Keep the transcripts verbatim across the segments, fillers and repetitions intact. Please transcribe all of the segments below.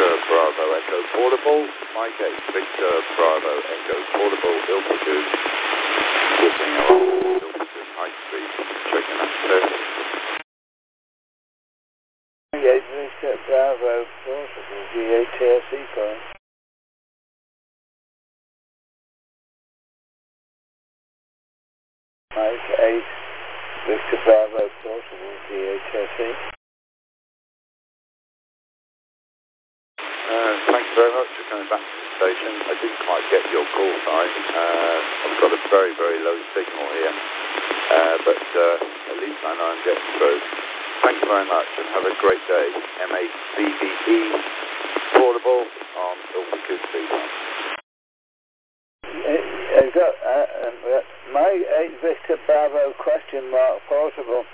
Victor Bravo Echo Portable, Mike eight, Victor Bravo Echo Portable, Ilfracombe, switching along, Ilfracombe High Street, checking access. Mike eight, Victor Bravo Portable, G A T S E calling. Mike eight, Victor Bravo Portable, G A T S E. Uh, thank you very much for coming back to the station. I didn't quite get your call sign. Uh, I've got a very, very low signal here. Uh, but uh, at least I know I'm getting through. Thank you very much and have a great day. M eight B B E Portable on Ilfracombe Street. I've got uh, um, uh, Mike eight Victor Bravo question mark Portable.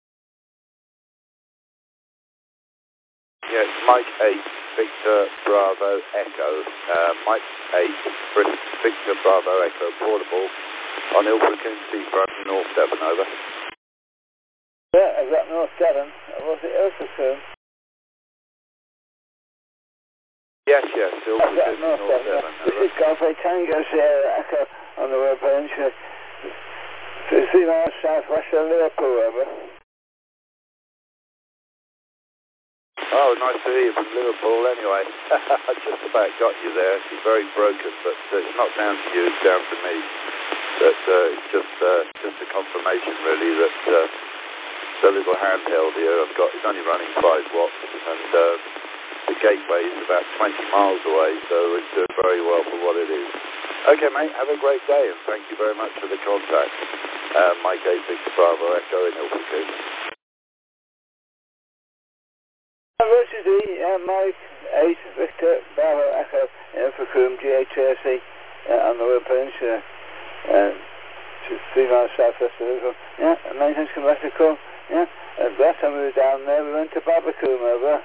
Yes, Mike eight Victor Bravo Echo. Uh, Mike eight Victor Bravo Echo Portable on Ilfracombe Seafront, North Devon, over. Yeah, I've got North Devon. Was it Ilfracombe? Yes, yes, Ilfracombe, I've got North, North Devon. Devon, This over. is Golf Tango Sierra Echo on the Web Peninsula. three miles southwest of Liverpool, over. Oh, nice to hear you from Liverpool anyway. I just about got you there. It's very broken, but uh, it's not down to you, it's down to me. But uh, it's just uh, just a confirmation, really, that uh, the little handheld here I've got is only running five watts, and uh, the gateway is about twenty miles away, so it's doing very well for what it is. Okay, mate, have a great day, and thank you very much for the contact. Uh, Mike eight Victor Bravo Echo in Ilfracombe. Roger D, uh, Mike eight Victor Bravo Echo Ilfracombe, G H S E uh, on the Web Peninsula, uh, three miles southwest of Liverpool. Yeah, and many thanks come back to call. Yeah, uh, last time we were down there, we went to Babbacombe, over.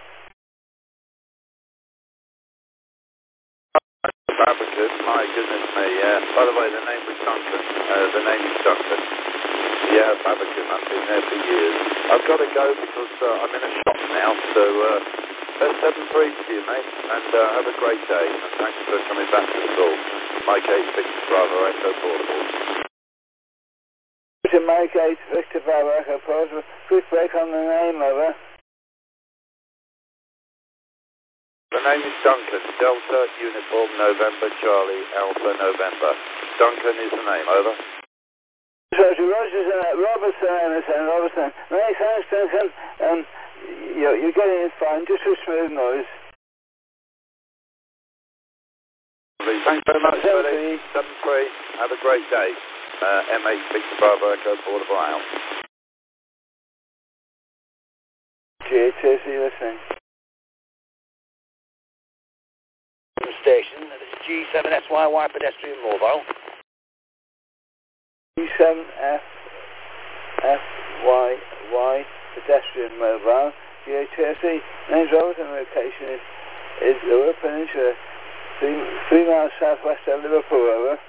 Babbacombe, my goodness me, yeah. By the way, the name was Duncan. Uh, the name is Duncan. Yeah, Babbacombe, I've been there for years. I've got to go because uh, I'm in a shop now, so uh, that's seven three to you, mate, and uh, have a great day, and thanks for coming back to the call. Mike eight Victor Bravo Echo Portable. Mike eight Victor Bravo Echo Portable, quick break on the name, over. The name is Duncan, Delta Uniform November Charlie Alpha November. Duncan is the name, over. So to Roger's uh, Robertson, Emerson, Robertson. Many thanks, Duncan. Um, you're, you're getting it fine, just with smooth noise. Thanks very much, buddy. seven three, have a great day. Uh, M eight Victor Bravo Echo Portable out. G H S E listening. Station, this is G seven S Y Y pedestrian mobile. G seven F F Y Y pedestrian mobile, G H S E. Name's Robert and location is, is the Web Peninsula, three, three miles southwest of Liverpool, over.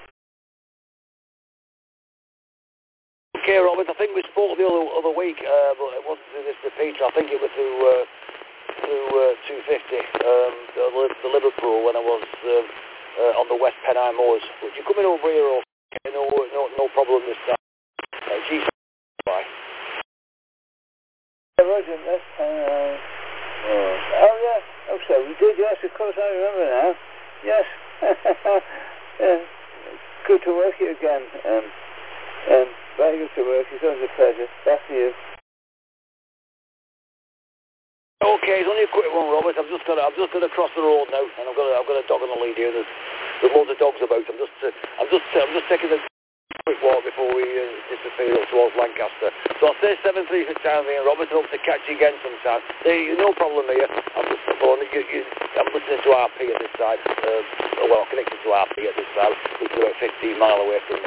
Okay, Robert, I think we spoke the other, other week, uh, but it wasn't through this repeater. I think it was through uh, through uh, two fifty, um, the, the Liverpool, when I was um, uh, on the West Pennine Moors. Would you coming over here, or no, no, no problem this time? Uh, G bye. Yeah, Roger, that's, uh, oh, oh, yeah, oh, so we did, yes, of course, I remember now. Yes, yeah, good to work you again. Um, um, very good to work, it's always a pleasure. Back to you. Okay, it's only a quick one, Robert. I've just got to, I've just got to cross the road now, and I've got a, I've got a dog on the lead here. There's, there's loads of dogs about. I'm just uh, I'm just uh, I'm just taking a quick walk before we uh, disappear up towards Lancaster. So I'll say seven three for time being, Robert. I hope to catch you again sometime. There, no problem here. I'm just phone. You, you, I'm listening to R P at this side. Uh, well, connected to R P at this side, which is about fifteen mile away from me.